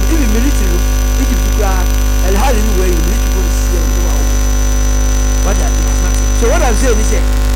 even military Egypt cry and how in way you need to go to see them. What are the so what I'm saying is